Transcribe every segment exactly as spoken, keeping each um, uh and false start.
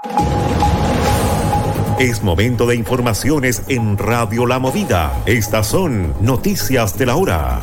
Es momento de informaciones en Radio La Movida. Estas son noticias de la hora.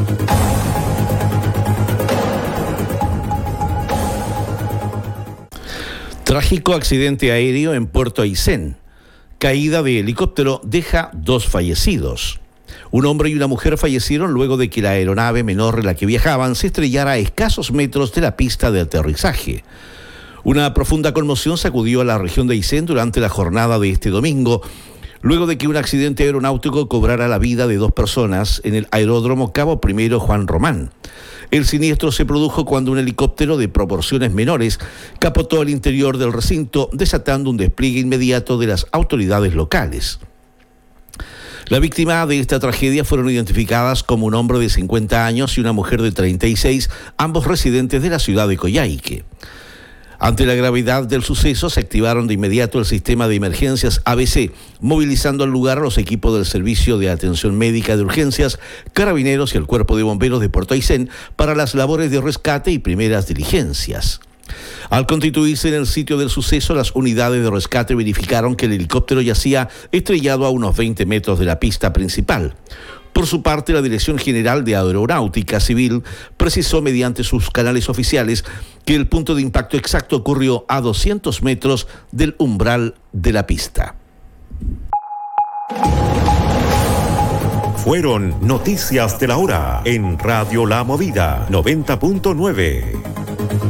Trágico accidente aéreo en Puerto Aysén. Caída de helicóptero deja dos fallecidos. Un hombre y una mujer fallecieron luego de que la aeronave menor en la que viajaban se estrellara a escasos metros de la pista de aterrizaje. Una profunda conmoción sacudió a la región de Aysén durante la jornada de este domingo, luego de que un accidente aeronáutico cobrara la vida de dos personas en el aeródromo Cabo Primero Juan Román. El siniestro se produjo cuando un helicóptero de proporciones menores capotó al interior del recinto, desatando un despliegue inmediato de las autoridades locales. La víctima de esta tragedia fueron identificadas como un hombre de cincuenta años y una mujer de treinta y seis, ambos residentes de la ciudad de Coyhaique. Ante la gravedad del suceso, se activaron de inmediato el sistema de emergencias A B C, movilizando al lugar a los equipos del Servicio de Atención Médica de Urgencias, Carabineros y el Cuerpo de Bomberos de Puerto Aysén para las labores de rescate y primeras diligencias. Al constituirse en el sitio del suceso, las unidades de rescate verificaron que el helicóptero yacía estrellado a unos veinte metros de la pista principal. Por su parte, la Dirección General de Aeronáutica Civil precisó mediante sus canales oficiales que el punto de impacto exacto ocurrió a doscientos metros del umbral de la pista. Fueron noticias de la hora en Radio La Movida noventa punto nueve.